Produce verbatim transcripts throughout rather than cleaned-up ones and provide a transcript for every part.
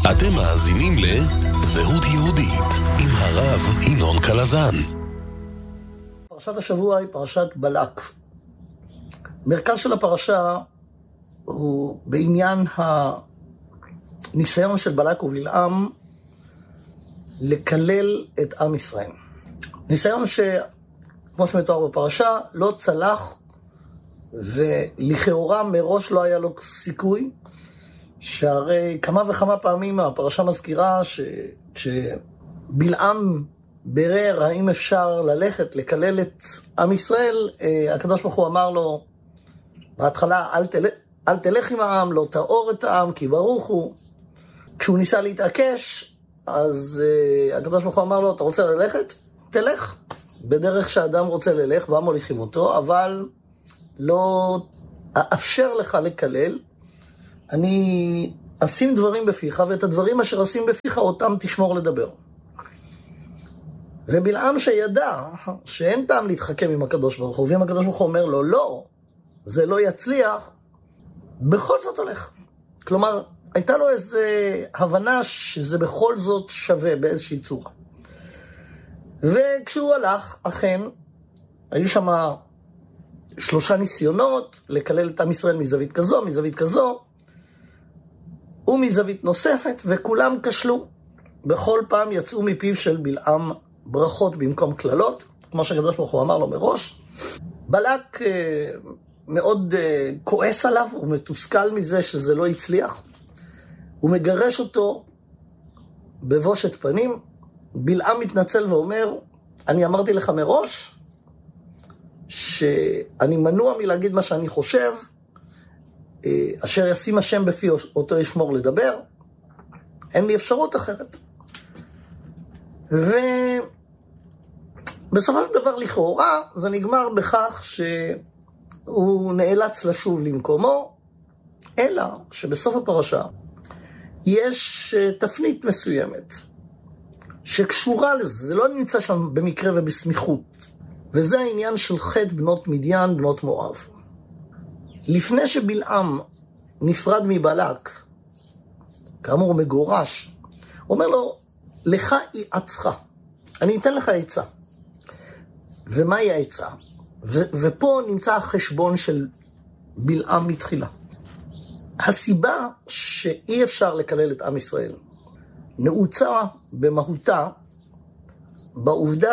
אתם מאזינים לזהות יהודית עם הרב ינון קלזן. פרשת השבוע היא פרשת בלק. מרכז של הפרשה הוא בעניין הניסיון של בלק ובלעם לקלל את עם ישראל. ניסיון שכמו שמתואר בפרשה לא צלח, ולכאורה מראש לא היה לו סיכוי, שהרי כמה וכמה פעמים הפרשה מזכירה שכשבלעם ברר האם אפשר ללכת לקלל את עם ישראל, הקדוש ברוך הוא אמר לו בהתחלה אל תלך, אל תלך עם העם, לא תאור את העם כי ברוך הוא. כשהוא ניסה להתעקש, אז הקדוש ברוך הוא אמר לו, אתה רוצה ללכת? תלך בדרך שאדם רוצה ללך, בא מוליכים אותו, אבל לא אאפשר לך לקלל. אני אשים דברים בפיך, ואת הדברים אשר אשים בפיך אותם תשמור לדבר. ובלעם שידע שאין טעם להתחכם עם הקדוש ברוך הוא, ואם הקדוש ברוך הוא אומר לו לא, זה לא יצליח, בכל זאת הולך. כלומר, הייתה לו איזו הבנה שזה בכל זאת שווה באיזושהי צורה. וכשהוא הלך, אכן, היו שם שלושה ניסיונות לקלל את עם ישראל מזווית כזו, מזווית כזו, ומזווית נוספת, וכולם כשלו. בכל פעם יצאו מפיו של בלעם ברכות במקום כללות, כמו שהקדוש ברוך הוא אמר לו מראש. בלק אה, מאוד אה, כועס עליו, הוא מתוסכל מזה שזה לא הצליח. הוא מגרש אותו בבושת פנים. בלעם מתנצל ואומר, אני אמרתי לך מראש, שאני מנוע מלהגיד מה שאני חושב, אשר ישים השם בפי אותו ישמור לדבר, אין לי אפשרות אחרת. ובסופו של דבר לכאורה זה נגמר בכך שהוא נאלץ לשוב למקומו, אלא שבסוף הפרשה יש תפנית מסוימת שקשורה לזה, זה לא נמצא שם במקרה ובסמיכות, וזה העניין של חטא בנות מדיין, בנות מואב. לפני שבלעם נפרד מבלק, כאמור מגורש, הוא אומר לו, לך היא עצך, אני אתן לך עצה. ומהי העצה? ו- ופה נמצא החשבון של בלעם מתחילה. הסיבה שאי אפשר לקלל את עם ישראל, נעוצה במהותה, בעובדה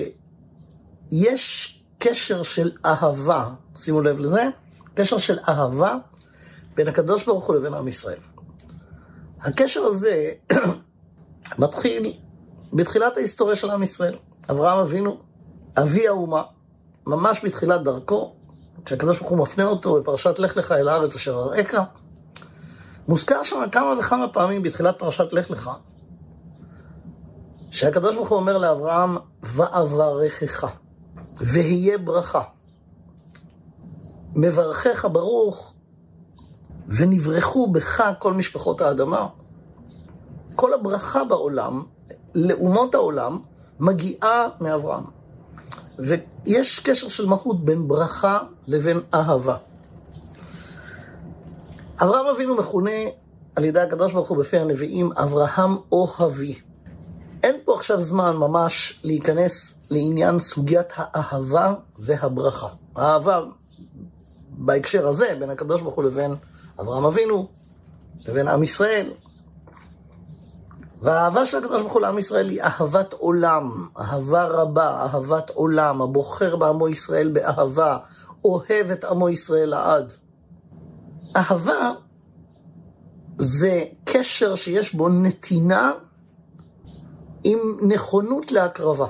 שיש קשר של אהבה, שימו לב לזה, קשר של אהבה בין הקדוש ברוך הוא לבין עם ישראל. הקשר הזה מתחיל בתחילת ההיסטוריה של עם ישראל. אברהם אבינו, אבי האומה, ממש בתחילת דרכו, כשהקדוש ברוך הוא מפנה אותו בפרשת לך לך אל הארץ אשר אראך, מוזכר שם כמה וכמה פעמים בתחילת פרשת לך לך, שהקדוש ברוך הוא אומר לאברהם, ואברכך, והיה ברכה. מברכך ברוך, ונברכו בך כל משפחות האדמה. כל הברכה בעולם, לאומות העולם, מגיעה מאברהם. ויש קשר של מהות בין ברכה לבין אהבה. אברהם אבינו מכונה על ידי הקדוש ברוך הוא בפי הנביאים, אברהם אוהבי. אין פה עכשיו זמן ממש להיכנס לעניין סוגיית האהבה והברכה. האהבה בהקשר הזה, בין הקדוש ברוך הוא לבין אברהם אבינו, לבין עם ישראל. והאהבה של הקדוש ברוך הוא לעם ישראל היא אהבת עולם, אהבה רבה, אהבת עולם, הבוחר בעמו ישראל באהבה, אוהב את עמו ישראל לעד. אהבה זה קשר שיש בו נתינה עם נכונות להקרבה.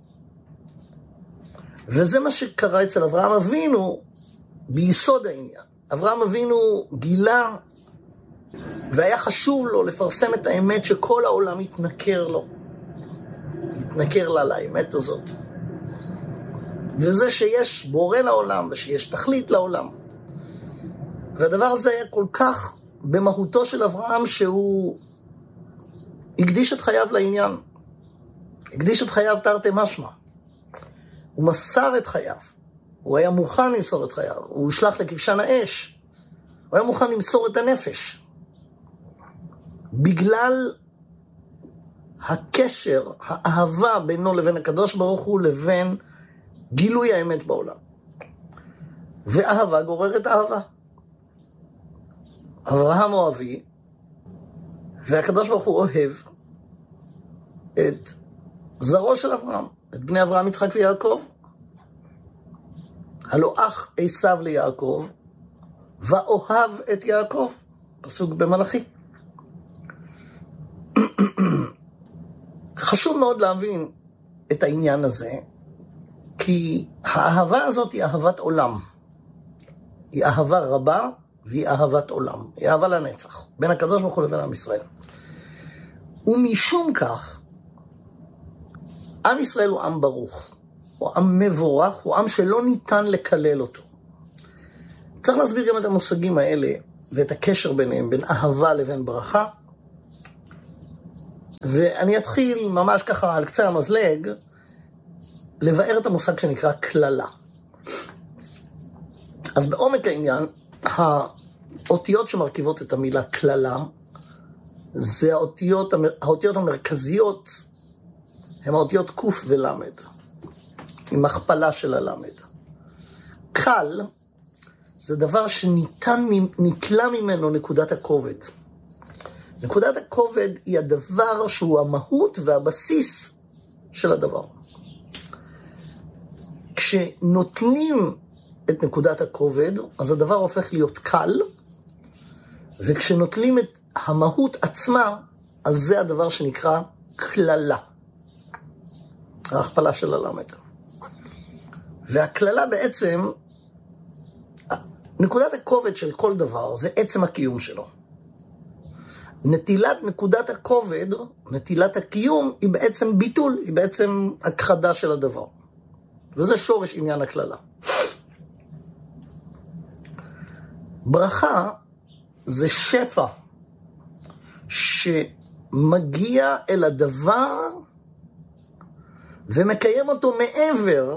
וזה מה שקרה אצל אברהם אבינו ביסוד העניין. אברהם אבינו גילה והיה חשוב לו לפרסם את האמת שכל העולם יתנכר לו. יתנכר לה לאמת הזאת. וזה שיש בורא לעולם ושיש תכלית לעולם. והדבר הזה היה כל כך במהותו של אברהם שהוא הקדיש את חייו לעניין. הקדיש את חייו תרתי משמע. הוא מסר את חייו. הוא היה מוכן למסור את חייו. הוא הושלח לכבשן האש. הוא היה מוכן למסור את הנפש. בגלל הקשר, האהבה בינו לבין הקדוש ברוך הוא לבין גילוי האמת בעולם. ואהבה גוררת אהבה. אברהם אוהבי, והקדוש ברוך הוא אוהב את זרעו של אברהם, את בני אברהם, יצחק ויעקב. הלא אח עשיו ליעקב, ואוהב את יעקב, פסוק במלאכי. חשוב מאוד להבין את העניין הזה, כי האהבה הזאת היא אהבת עולם. היא אהבה רבה, והיא אהבת עולם. היא אהבה לנצח, בין הקדוש ברוך הוא לבין עם ישראל. ומשום כך, עם ישראל הוא עם ברוך, הוא עם מבורך, הוא עם שלא ניתן לקלל אותו. צריך להסביר גם את המושגים האלה, ואת הקשר ביניהם, בין אהבה לבין ברכה. ואני אתחיל ממש ככה על קצה המזלג, לבאר את המושג שנקרא כללה. אז בעומק העניין, האותיות שמרכיבות את המילה כללה, זה האותיות, האותיות המרכזיות, הן האותיות קוף ולמד, עם הכפלה של הלמד. קל, זה דבר שניתן, נתלה ממנו נקודת הכובד. נקודת הכובד היא הדבר שהוא המהות והבסיס של הדבר. כשנוטלים את נקודת הכובד, אז הדבר הופך להיות קל, וכשנוטלים את המהות עצמה, אז זה הדבר שנקרא כללה. ההכפלה של הלמד. והכללה בעצם, נקודת הכובד של כל דבר, זה עצם הקיום שלו. נטילת נקודת הכובד, נטילת הקיום, היא בעצם ביטול, היא בעצם הכחדה של הדבר. וזה שורש עניין הכללה. ברכה זה שפע שמגיע אל הדבר ומקיים אותו מעבר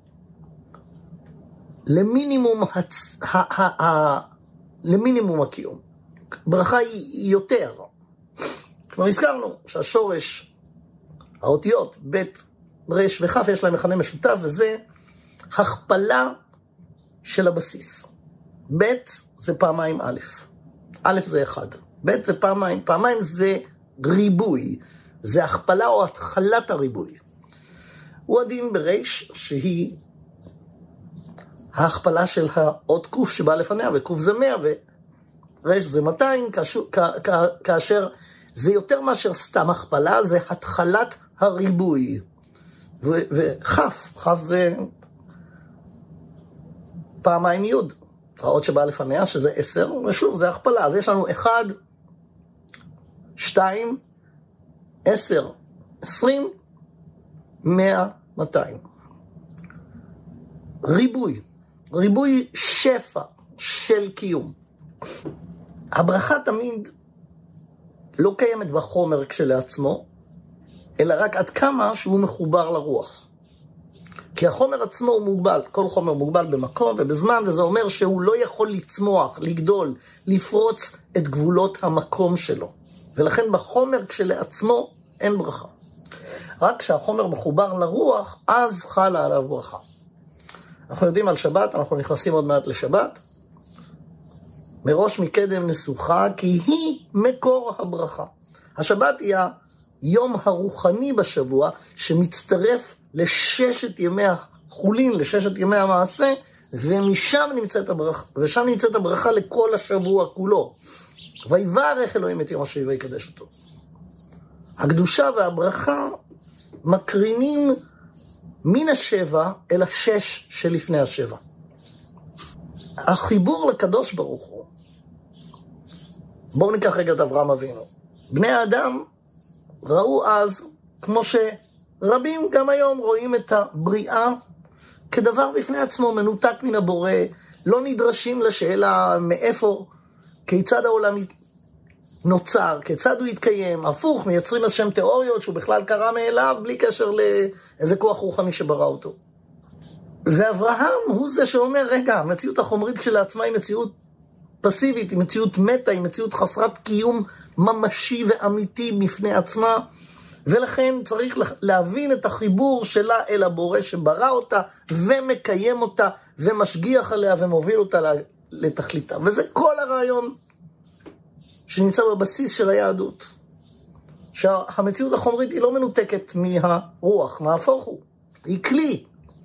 למינימום, הצ... ה... ה... ה... למינימום הקיום. ברכה היא יותר. כבר הזכרנו שהשורש, האותיות, ב' ר' וכ' יש להם מכנה משותף, וזה הכפלה של הבסיס. ב' זה פעמיים א', א' זה אחד, ב' זה פעמיים, פעמיים זה ריבוי, זה הכפלה או התחלת הריבוי. הוא הדין ברש שהיא ההכפלה של האות קוף שבא לפניה, וקוף זה מאה ורש זה מאתיים, כאשר זה יותר מאשר סתם הכפלה, זה התחלת הריבוי. וכף, כף זה פעמיים יוד, האות שבא לפניה שזה עשר, ושוב זה הכפלה, אז יש לנו אחד, שתיים, עשר, עשרים, מאה, מאתיים. ריבוי, ריבוי שפע של קיום. הברכה תמיד לא קיימת בחומר כשלעצמו, אלא רק עד כמה שהוא מחובר לרוח. כי החומר עצמו הוא מוגבל, כל חומר מוגבל במקום ובזמן, וזה אומר שהוא לא יכול לצמוח, לגדול, לפרוץ את גבולות המקום שלו. ולכן בחומר כשלעצמו אין ברכה. רק כשהחומר מחובר לרוח, אז חלה עליו ברכה. אנחנו יודעים על שבת, אנחנו נכנסים עוד מעט לשבת, מראש מקדם נסוכה, כי היא מקור הברכה. השבת היא היום הרוחני בשבוע, שמצטרף לששת ימי החולין, לששת ימי המעשה, ומשם נמצאת הברכה, ושם נמצאת הברכה לכל השבוע כולו. ויברך אלוהים את יום השביעי ויקדש אותו. הקדושה והברכה מקרינים מן השבע אל השש שלפני השבע. החיבור לקדוש ברוך הוא, בואו ניקח רגע את אברהם אבינו. בני האדם ראו אז, כמו שרבים גם היום רואים את הבריאה כדבר בפני עצמו, מנותק מן הבורא, לא נדרשים לשאלה מאיפה, כיצד העולם נוצר, כיצד הוא יתקיים, הפוך, מייצרים איזשהם תיאוריות שהוא בכלל קרה מאליו, בלי קשר לאיזה כוח רוחני שברא אותו. ואברהם הוא זה שאומר, רגע, המציאות החומרית כשלעצמה היא מציאות פסיבית, היא מציאות מתה, היא מציאות חסרת קיום ממשי ואמיתי בפני עצמה, ולכן צריך להבין את החיבור שלה אל הבורא שברא אותה, ומקיים אותה, ומשגיח עליה, ומוביל אותה לתכליתה. וזה כל הרעיון שנמצא בבסיס של היהדות. שהמציאות החומרית היא לא מנותקת מהרוח, מההפוך הוא. היא כלי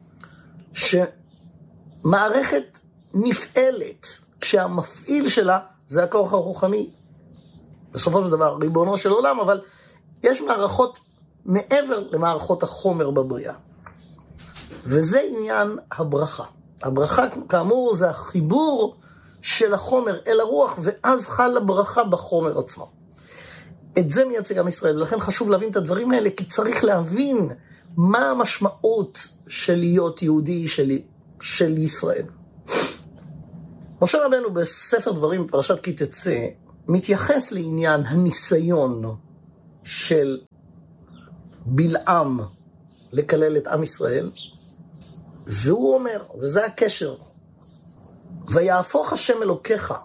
שמערכת נפעלת, כשהמפעיל שלה זה הכוח הרוחני. בסופו של דבר, ריבונו של עולם, אבל יש מערכות מעבר למערכות החומר בבריאה. וזה עניין הברכה. הברכה, כאמור, זה החיבור של החומר אל הרוח, ואז חלה ברכה בחומר עצמו. את זה מייצג עם ישראל, ולכן חשוב להבין את הדברים האלה, כי צריך להבין מה המשמעות של להיות יהודי של, של ישראל. משה רבנו בספר דברים, פרשת כי תצא, מתייחס לעניין הניסיון של בלעם לקלל את עם ישראל, והוא אומר, וזה הקשר, ויהפוך השם אלוקיך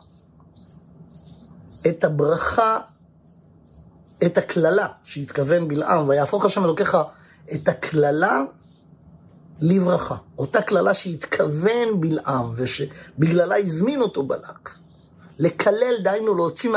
את הברכה, את הכללה שהתכוון בלעם, ויהפוך השם אלוקיך את הכללה לברכה. אותה כללה שהתכוון בלעם, ושבגללה הזמין אותו בלק. לקלל, דיינו להוציא